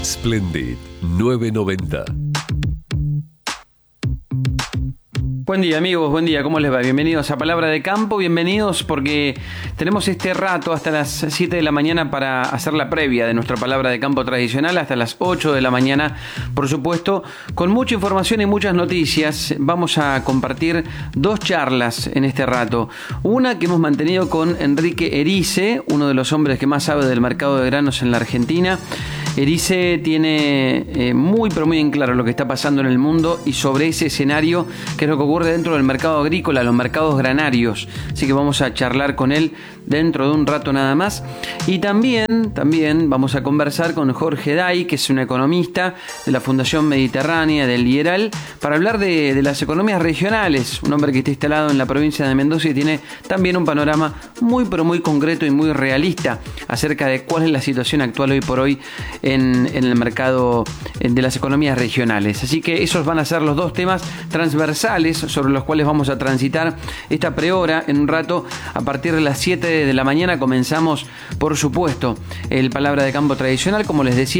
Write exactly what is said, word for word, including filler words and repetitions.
Splendid nueve noventa. Buen día amigos, buen día, ¿cómo les va? Bienvenidos a Palabra de Campo, bienvenidos porque tenemos este rato hasta las siete de la mañana para hacer la previa de nuestra Palabra de Campo tradicional, hasta las ocho de la mañana, por supuesto, con mucha información y muchas noticias. Vamos a compartir dos charlas en este rato. Una que hemos mantenido con Enrique Erice, uno de los hombres que más sabe del mercado de granos en la Argentina. Erice tiene eh, muy pero muy en claro lo que está pasando en el mundo y sobre ese escenario, que es lo que ocurre dentro del mercado agrícola, los mercados granarios. Así que vamos a charlar con él dentro de un rato nada más. Y también, también vamos a conversar con Jorge Day, que es un economista de la Fundación Mediterránea, del IERAL, para hablar de, de las economías regionales. Un hombre que está instalado en la provincia de Mendoza y tiene también un panorama muy pero muy concreto y muy realista acerca de cuál es la situación actual hoy por hoy en, en el mercado de las economías regionales. Así que esos van a ser los dos temas transversales sobre los cuales vamos a transitar esta prehora en un rato. A partir de las siete de la mañana comenzamos, por supuesto, el Palabra de Campo tradicional, como les decía.